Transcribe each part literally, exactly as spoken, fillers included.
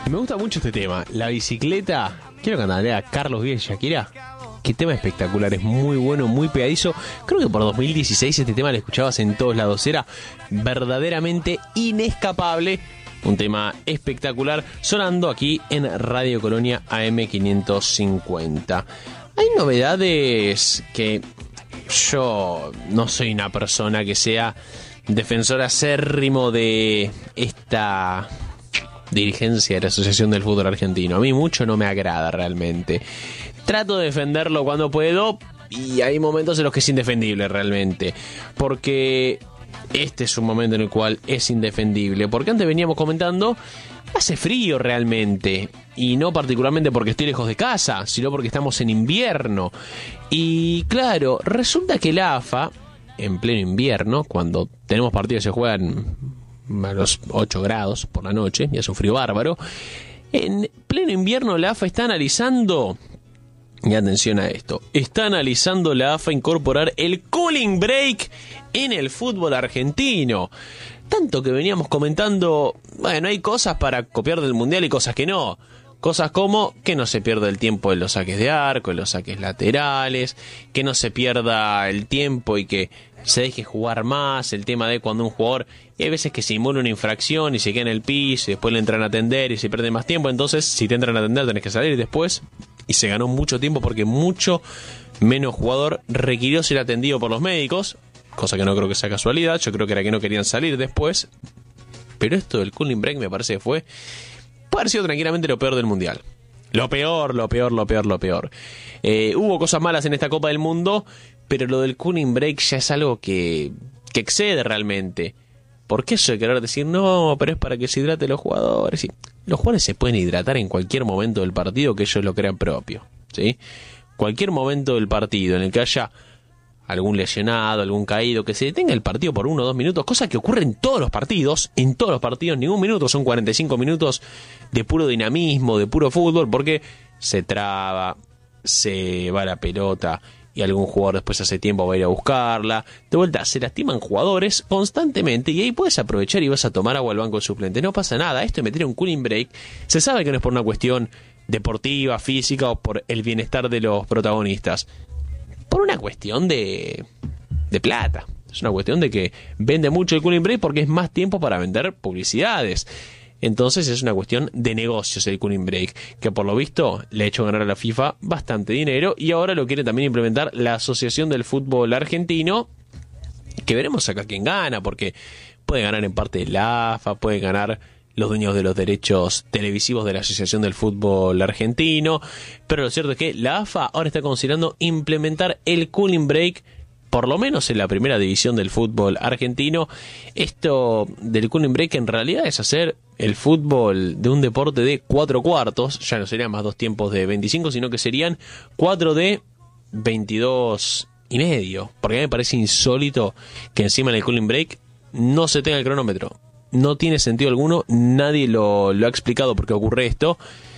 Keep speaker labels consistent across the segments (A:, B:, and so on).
A: Me gusta mucho este tema, la bicicleta. Quiero cantarle a Carlos Vives y Shakira. Qué tema espectacular, es muy bueno, muy pegadizo. Creo que por dos mil dieciséis este tema lo escuchabas en todos lados. Era verdaderamente inescapable. Un tema espectacular sonando aquí en Radio Colonia A M quinientos cincuenta. Hay novedades que yo no soy una persona que sea defensor acérrimo de esta dirigencia de la Asociación del Fútbol Argentino. A mí mucho no me agrada realmente. Trato de defenderlo cuando puedo y hay momentos en los que es indefendible realmente. Porque este es un momento en el cual es indefendible. Porque antes veníamos comentando, hace frío realmente. Y no particularmente porque estoy lejos de casa, sino porque estamos en invierno. Y claro, resulta que la A F A, en pleno invierno, cuando tenemos partidos que se juegan a los ocho grados por la noche, y hace un frío bárbaro, en pleno invierno la A F A está analizando, y atención a esto, está analizando la A F A incorporar el cooling break en el fútbol argentino. Tanto que veníamos comentando, bueno, hay cosas para copiar del Mundial y cosas que no. Cosas como que no se pierda el tiempo en los saques de arco, en los saques laterales, que no se pierda el tiempo y que se deje jugar más, el tema de cuando un jugador, y hay veces que simula una infracción y se queda en el piso y después le entran a atender y se pierde más tiempo, entonces si te entran a atender tenés que salir después, y se ganó mucho tiempo porque mucho menos jugador requirió ser atendido por los médicos, cosa que no creo que sea casualidad, yo creo que era que no querían salir después, pero esto del cooling break me parece que fue... puede haber sido tranquilamente lo peor del Mundial. Lo peor, lo peor, lo peor, lo peor. Eh, hubo cosas malas en esta Copa del Mundo, pero lo del cooling break ya es algo que, que excede realmente. ¿Por qué eso de querer decir, no, pero es para que se hidraten los jugadores? Sí, los jugadores se pueden hidratar en cualquier momento del partido que ellos lo crean propio, ¿sí? Cualquier momento del partido en el que haya algún lesionado, algún caído, que se detenga el partido por uno o dos minutos, cosa que ocurre en todos los partidos, en todos los partidos, ningún minuto, son cuarenta y cinco minutos de puro dinamismo, de puro fútbol, porque se traba, se va la pelota y algún jugador después hace tiempo va a ir a buscarla, de vuelta se lastiman jugadores constantemente y ahí puedes aprovechar y vas a tomar agua al banco suplente, no pasa nada, esto de meter un cooling break, se sabe que no es por una cuestión deportiva, física o por el bienestar de los protagonistas, por una cuestión de, de plata. Es una cuestión de que vende mucho el cooling break porque es más tiempo para vender publicidades. Entonces es una cuestión de negocios el cooling break, que por lo visto le ha hecho ganar a la FIFA bastante dinero y ahora lo quiere también implementar la Asociación del Fútbol Argentino, que veremos acá quién gana, porque puede ganar en parte la A F A, puede ganar los dueños de los derechos televisivos de la Asociación del Fútbol Argentino, pero lo cierto es que la A F A ahora está considerando implementar el cooling break, por lo menos en la primera división del fútbol argentino. Esto del cooling break en realidad es hacer el fútbol de un deporte de cuatro cuartos, ya no serían más dos tiempos de veinticinco, sino que serían cuatro de veintidós y medio, porque a mí me parece insólito que encima en el cooling break no se tenga el cronómetro. No tiene sentido alguno, nadie lo, lo ha explicado por qué ocurre esto.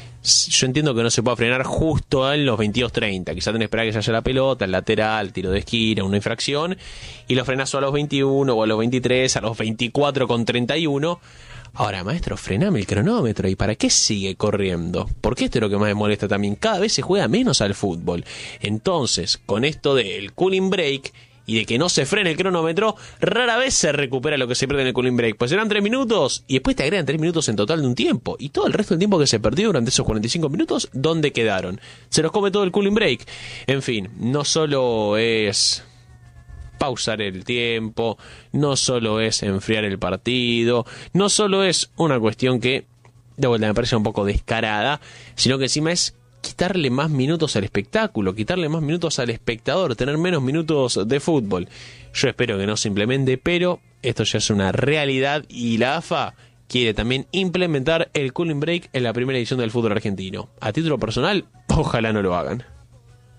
A: Yo entiendo que no se puede frenar justo en los veintidós treinta, quizá tenés que esperar que se haya la pelota, el lateral, tiro de esquina, una infracción, y lo frenás a los veintiuno o a los veintitrés, a los veinticuatro con treinta y uno. Ahora, maestro, frename el cronómetro, ¿y para qué sigue corriendo? Porque esto es lo que más me molesta también, cada vez se juega menos al fútbol. Entonces, con esto del cooling break y de que no se frene el cronómetro, rara vez se recupera lo que se pierde en el cooling break. Pues serán tres minutos y después te agregan tres minutos en total de un tiempo. Y todo el resto del tiempo que se perdió durante esos cuarenta y cinco minutos, ¿dónde quedaron? Se los come todo el cooling break. En fin, no solo es pausar el tiempo, no solo es enfriar el partido, no solo es una cuestión que de vuelta me parece un poco descarada, sino que encima es quitarle más minutos al espectáculo, quitarle más minutos al espectador, tener menos minutos de fútbol. Yo espero que no se implemente, pero esto ya es una realidad y la A F A quiere también implementar el cooling break en la primera edición del fútbol argentino. A título personal, ojalá no lo hagan.